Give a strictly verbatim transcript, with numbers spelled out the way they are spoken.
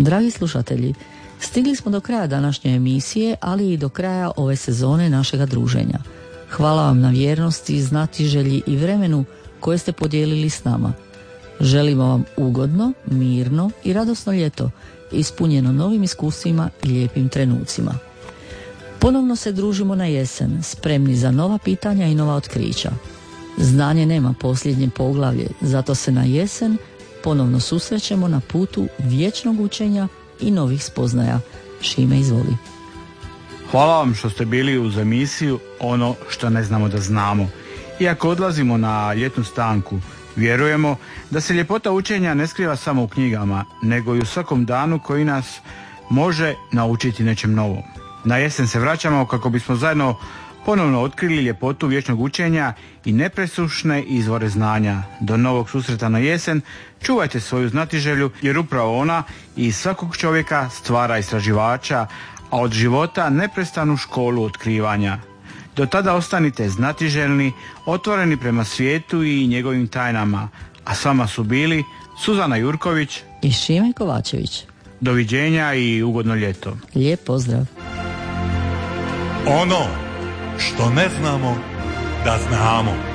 Dragi slušatelji, stigli smo do kraja današnje emisije, ali i do kraja ove sezone našega druženja. Hvala vam na vjernosti, znatiželji i vremenu koje ste podijelili s nama. Želimo vam ugodno, mirno i radosno ljeto, ispunjeno novim iskustvima i lijepim trenucima. Ponovno se družimo na jesen, spremni za nova pitanja i nova otkrića. Znanje nema posljednje poglavlje, zato se na jesen ponovno susrećemo na putu vječnog učenja i novih spoznaja. Šime, izvoli. Hvala vam što ste bili uz emisiju Ono što ne znamo da znamo. Iako odlazimo na ljetnu stanku, vjerujemo da se ljepota učenja ne skriva samo u knjigama, nego i u svakom danu koji nas može naučiti nečem novom. Na jesen se vraćamo kako bismo zajedno ponovno otkrili ljepotu vječnog učenja i nepresušne izvore znanja. Do novog susreta na jesen čuvajte svoju znatiželju, jer upravo ona i svakog čovjeka stvara istraživača, a od života neprestanu školu otkrivanja. Do tada ostanite znatiželjni, otvoreni prema svijetu i njegovim tajnama. A s vama su bili Suzana Jurković i Šime Kovačević. Doviđenja i ugodno ljeto. Lijep pozdrav. Ono što ne znamo da znamo.